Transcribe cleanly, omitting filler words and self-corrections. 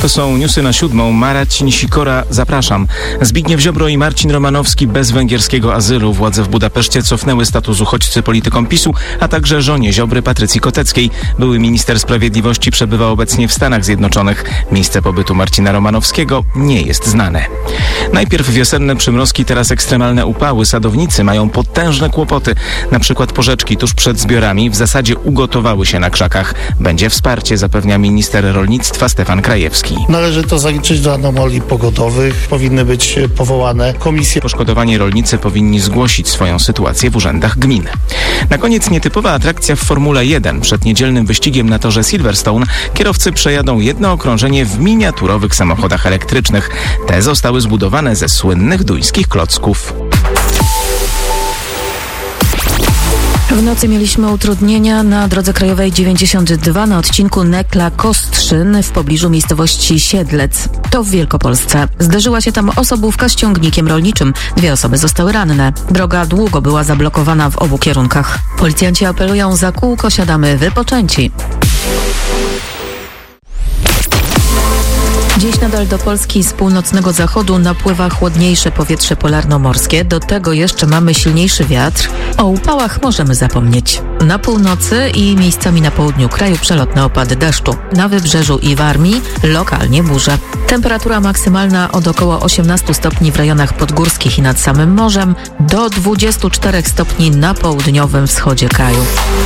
To są newsy na 7. Marcin Sikora, zapraszam. Zbigniew Ziobro i Marcin Romanowski bez węgierskiego azylu. Władze w Budapeszcie cofnęły status uchodźcy politykom PiS-u, a także żonie Ziobry Patrycji Koteckiej. Były minister sprawiedliwości przebywa obecnie w Stanach Zjednoczonych. Miejsce pobytu Marcina Romanowskiego nie jest znane. Najpierw wiosenne przymrozki, teraz ekstremalne upały. Sadownicy mają potężne kłopoty. Na przykład porzeczki tuż przed zbiorami w zasadzie ugotowały się na krzakach. Będzie wsparcie, zapewnia minister rolnictwa Stefan Krajewski. Należy to zaliczyć do anomalii pogodowych. Powinny być powołane komisje. Poszkodowani rolnicy powinni zgłosić swoją sytuację w urzędach gmin. Na koniec nietypowa atrakcja w Formule 1. Przed niedzielnym wyścigiem na torze Silverstone kierowcy przejadą jedno okrążenie w miniaturowych samochodach elektrycznych. Te zostały zbudowane ze słynnych duńskich klocków. W nocy mieliśmy utrudnienia na drodze krajowej 92 na odcinku Nekla-Kostrzyn w pobliżu miejscowości Siedlec. To w Wielkopolsce. Zderzyła się tam osobówka z ciągnikiem rolniczym. 2 osoby zostały ranne. Droga długo była zablokowana w obu kierunkach. Policjanci apelują: za kółko siadamy wypoczęci. Dziś nadal do Polski z północnego zachodu napływa chłodniejsze powietrze polarnomorskie. Do tego jeszcze mamy silniejszy wiatr. O upałach możemy zapomnieć. Na północy i miejscami na południu kraju przelotne opady deszczu. Na wybrzeżu i Warmii lokalnie burze. Temperatura maksymalna od około 18 stopni w rejonach podgórskich i nad samym morzem do 24 stopni na południowym wschodzie kraju.